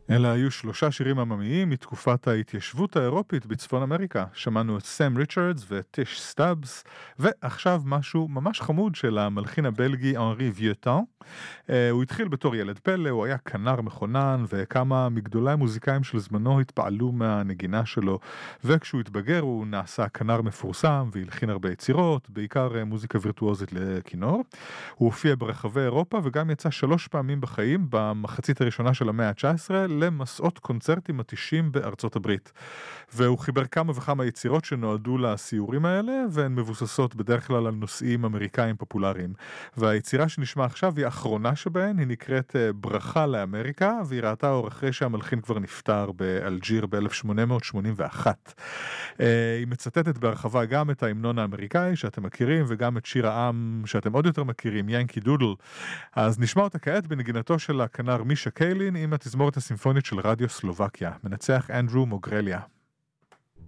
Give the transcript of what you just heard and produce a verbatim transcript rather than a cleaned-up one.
אלה היו שלושה שירים עממיים מתקופת ההתיישבות האירופית בצפון אמריקה. שמענו את סם ריצ'רדס וטיש סטאבס, ועכשיו משהו ממש חמוד של המלחין הבלגי אנרי ויוטן. אה, הוא התחיל בתור ילד פלא, הוא היה כנר מכונן, וכמה מגדולי המוזיקאים של זמנו התפעלו מהנגינה שלו, וכשהוא התבגר הוא נעשה כנר מפורסם והלחין הרבה יצירות, בעיקר אה, מוזיקה וירטואוזית לכינור. הוא הופיע ברחבי אירופה וגם יצא שלוש פעמים בחיים במחצית הראשונה של המאה ה-תשע עשרה למסעות קונצרטים מתישים בארצות הברית. והוא חיבר כמה וכמה יצירות שנועדו לסיורים האלה, והן מבוססות בדרך כלל על נושאים אמריקאים פופולריים. והיצירה שנשמע עכשיו היא האחרונה שבהן, היא נקראת אה, ברכה לאמריקה, והיא ראתה אור אחרי שהמלחין כבר נפטר באלג'יר ב-אלף שמונה מאות שמונים ואחת. אה, היא מצטטת בהרחבה גם את ההמנון האמריקאי שאתם מכירים, וגם את שיר העם שאתם עוד יותר מכירים, ינקי דודל. אז נשמע אותה כעת בנגינתו של הכנר מישה קיילין עם התזמורת הסימפונית של רדיו סלובקיה. מנצח אנדרו מוגרליה.